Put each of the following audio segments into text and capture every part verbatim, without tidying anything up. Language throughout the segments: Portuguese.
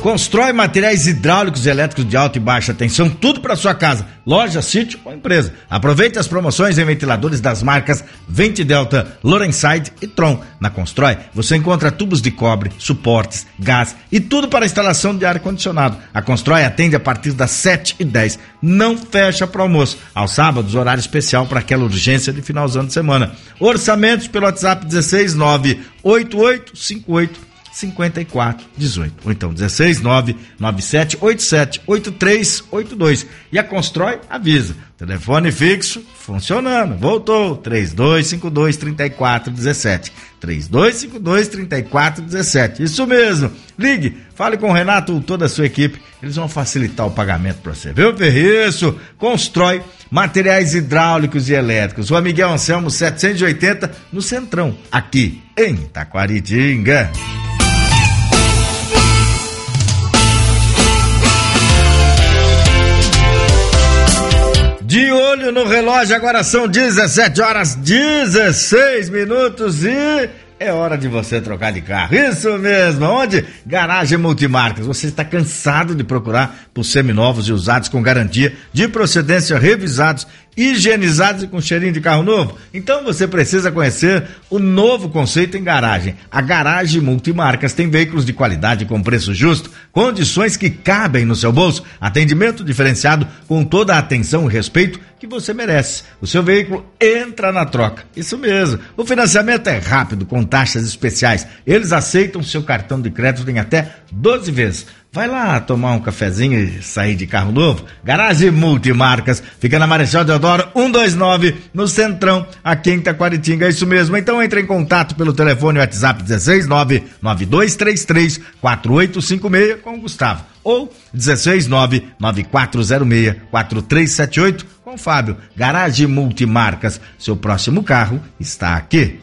Constrói materiais hidráulicos e elétricos de alta e baixa tensão, tudo para sua casa, loja, sítio ou empresa. Aproveite as promoções em ventiladores das marcas Vente Delta, Lorenside e Tron. Na Constrói, você encontra tubos de cobre, suportes, gás e tudo para instalação de ar-condicionado. A Constrói atende a partir das sete e dez. Não fecha para almoço. Aos sábados, horário especial para aquela urgência de finalzão de semana. Orçamentos pelo WhatsApp dezesseis nove oito oito cinco oito cinco quatro um oito, ou então dezesseis nove nove sete oito sete oito três oito dois. E a Constrói avisa. Telefone fixo funcionando. Voltou. três dois cinco dois três quatro um sete. três dois cinco dois três quatro um sete. Isso mesmo. Ligue, fale com o Renato ou toda a sua equipe. Eles vão facilitar o pagamento para você. Viu, Ferriço? Constrói materiais hidráulicos e elétricos. O Miguel Anselmo setecentos e oitenta no Centrão, aqui em Taquaritinga. De olho no relógio, agora são dezessete horas, dezesseis minutos e é hora de você trocar de carro. Isso mesmo, onde? Garagem Multimarcas. Você está cansado de procurar por seminovos e usados com garantia de procedência, revisados, higienizados e com cheirinho de carro novo? Então você precisa conhecer o novo conceito em garagem. A Garagem Multimarcas tem veículos de qualidade com preço justo, condições que cabem no seu bolso, atendimento diferenciado com toda a atenção e respeito que você merece. O seu veículo entra na troca. Isso mesmo. O financiamento é rápido, com taxas especiais. Eles aceitam seu cartão de crédito em até doze vezes. Vai lá tomar um cafezinho e sair de carro novo? Garagem Multimarcas, fica na Marechal Deodoro cento e vinte e nove, no Centrão, aqui em Taquaritinga. É isso mesmo. Então entre em contato pelo telefone WhatsApp dezesseis nove nove dois três três quatro oito cinco seis com o Gustavo, ou dezesseis nove nove quatro zero seis quatro três sete oito com o Fábio. Garagem Multimarcas, seu próximo carro está aqui.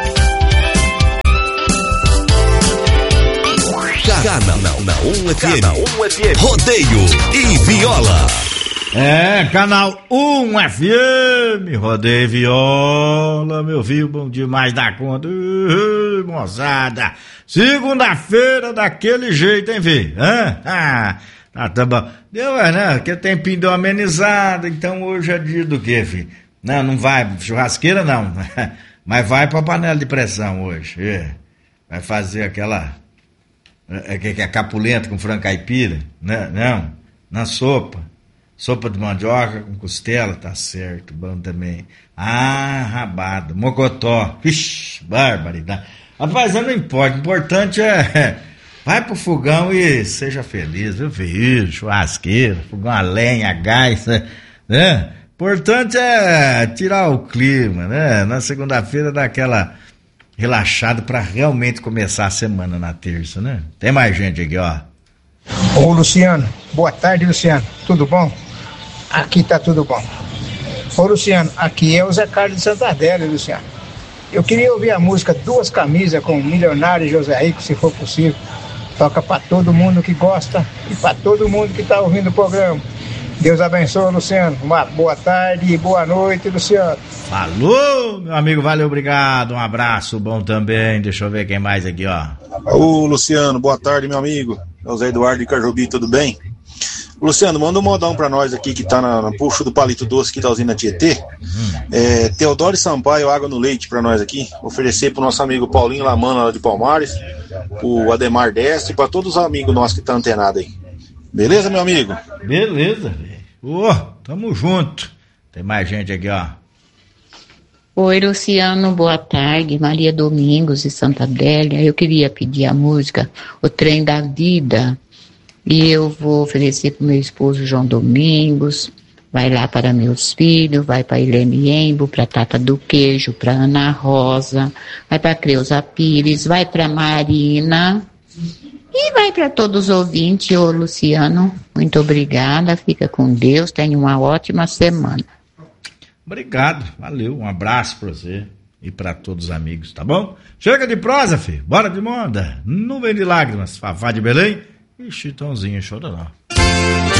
Canal na um F M. Rodeio e Viola. É, Canal um F M, Rodeio e Viola, meu filho, bom demais da conta. Ui, moçada, segunda-feira daquele jeito, hein, filho? Hã? Ah, tá, tá bom. Deu, é, né? Que tempinho deu amenizada, então hoje é dia do quê, filho? Não, não vai, churrasqueira não, mas vai pra panela de pressão hoje. É. Vai fazer aquela... É que é capulenta com frango caipira, né? Não, na sopa, sopa de mandioca com costela, tá certo, bom também. Ah, rabado, mocotó, ixi, barbaridade. Rapaz, não importa, o importante é, vai pro fogão e seja feliz, viu, filho? Churrasqueira, fogão a lenha, a gás, né? O importante é tirar o clima, né? Na segunda-feira dá aquela... relaxado para realmente começar a semana na terça, né? Tem mais gente aqui, ó. Ô Luciano, boa tarde, Luciano, tudo bom? Aqui tá tudo bom. Ô Luciano, aqui é o Zé Carlos de Santa Adélia, Luciano. Eu queria ouvir a música Duas Camisas com o Milionário José Rico, se for possível. Toca para todo mundo que gosta e para todo mundo que tá ouvindo o programa. Deus abençoe, Luciano. Uma boa tarde e boa noite, Luciano. Falou, meu amigo, valeu, obrigado. Um abraço bom também. Deixa eu ver quem mais aqui, ó. Ô, Luciano, boa tarde, meu amigo. É o Zé Eduardo de Cajubi, tudo bem? Luciano, manda um modão pra nós aqui que tá na, na puxa do Palito Doce, que tá usina Tietê. Uhum. É, Teodoro Sampaio, água no leite pra nós aqui. Oferecer pro nosso amigo Paulinho Lamana, lá de Palmares, o Ademar Destre, pra todos os amigos nossos que tá antenado aí. Beleza, meu amigo? Beleza, velho. Ô, oh, tamo junto. Tem mais gente aqui, ó. Oi, Luciano, boa tarde. Maria Domingos de Santa Adélia. Eu queria pedir a música O Trem da Vida. E eu vou oferecer pro meu esposo João Domingos. Vai lá para meus filhos, vai para Helene Embo, para Tata do Queijo, para Ana Rosa, vai para Creuza Pires, vai para Marina... E vai para todos os ouvintes, ô Luciano, muito obrigada, fica com Deus, tenha uma ótima semana. Obrigado, valeu, um abraço para você e para todos os amigos, tá bom? Chega de prosa, filho, bora de moda, nuvem de lágrimas, Fafá de Belém e Chitãozinho Chororó.